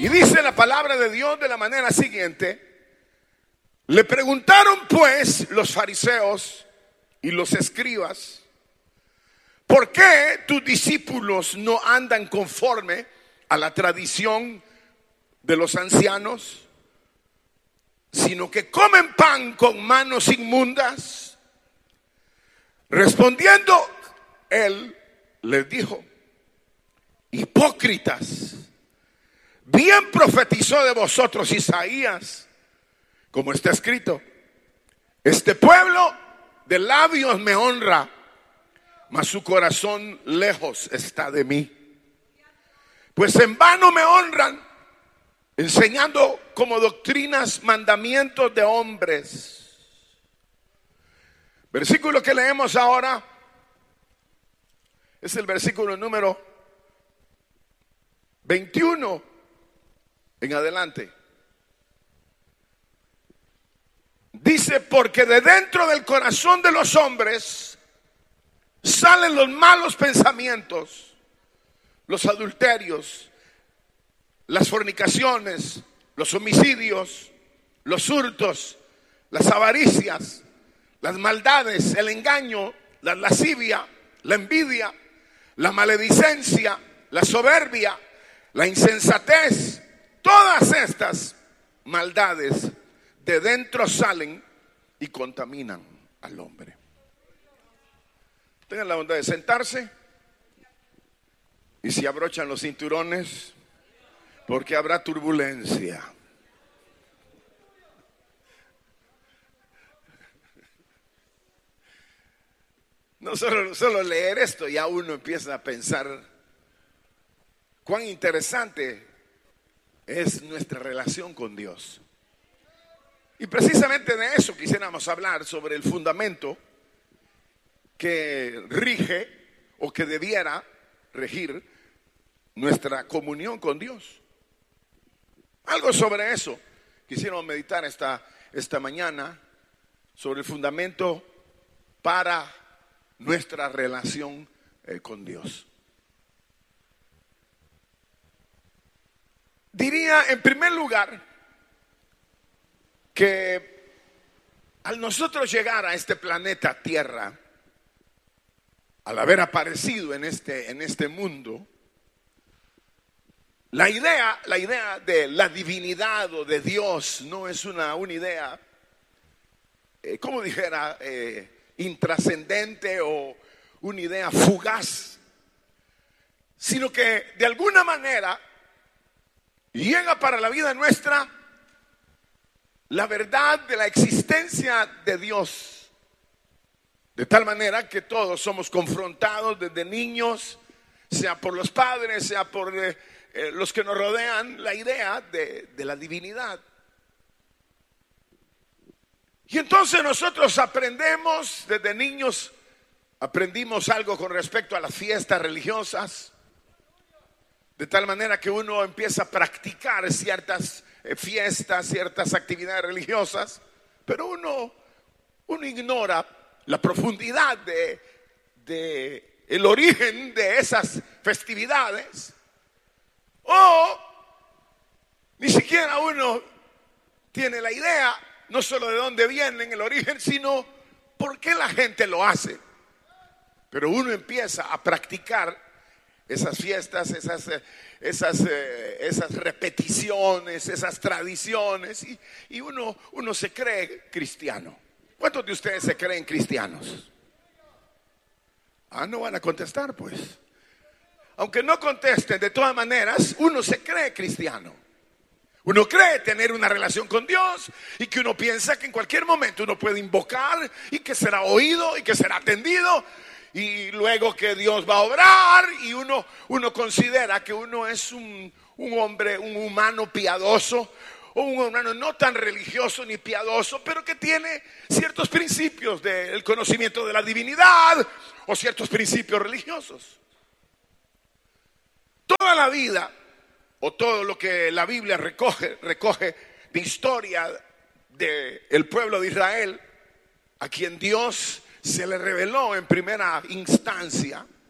Y dice la palabra de Dios de la manera siguiente: le preguntaron pues los fariseos y los escribas, ¿por qué tus discípulos no andan conforme a la tradición de los ancianos, sino que comen pan con manos inmundas? Respondiendo él les dijo: hipócritas, bien profetizó de vosotros Isaías, como está escrito: este pueblo de labios me honra, mas su corazón lejos está de mí. Pues en vano me honran, enseñando como doctrinas mandamientos de hombres. Versículo que leemos ahora es el versículo número 21 en adelante. Dice: porque de dentro del corazón de los hombres salen los malos pensamientos, los adulterios, las fornicaciones, los homicidios, los hurtos, las avaricias, las maldades, el engaño, la lascivia, la envidia, la maledicencia, la soberbia, la insensatez. Todas estas maldades de dentro salen y contaminan al hombre. Tengan la bondad de sentarse y si abrochan los cinturones, porque habrá turbulencia. No solo leer esto, ya uno empieza a pensar cuán interesante es nuestra relación con Dios. Y precisamente de eso quisiéramos hablar, sobre el fundamento que rige o que debiera regir nuestra comunión con Dios. Algo sobre eso quisiéramos meditar esta mañana, sobre el fundamento para nuestra relación con Dios. Diría en primer lugar que al nosotros llegar a este planeta Tierra, al haber aparecido en este mundo, la idea de la divinidad o de Dios no es una idea, como dijera, intrascendente o una idea fugaz, sino que de alguna manera llega para la vida nuestra la verdad de la existencia de Dios, de tal manera que todos somos confrontados desde niños, sea por los padres, sea por los que nos rodean, la idea de la divinidad. Y entonces nosotros aprendemos, desde niños aprendimos algo con respecto a las fiestas religiosas, de tal manera que uno empieza a practicar ciertas fiestas, ciertas actividades religiosas, pero uno ignora la profundidad de el origen de esas festividades, o ni siquiera uno tiene la idea no solo de dónde vienen, el origen, sino por qué la gente lo hace. Pero uno empieza a practicar esas fiestas, esas repeticiones, esas tradiciones, y uno se cree cristiano. ¿Cuántos de ustedes se creen cristianos? No van a contestar, pues. Aunque no contesten, de todas maneras, uno se cree cristiano. Uno cree tener una relación con Dios y que uno piensa que en cualquier momento uno puede invocar y que será oído y que será atendido, y luego que Dios va a obrar, y uno considera que uno es un hombre, un humano piadoso, o un humano no tan religioso ni piadoso, pero que tiene ciertos principios del conocimiento de la divinidad o ciertos principios religiosos. Toda la vida, o todo lo que la Biblia recoge de historia del pueblo de Israel, a quien Dios se le reveló en primera instancia,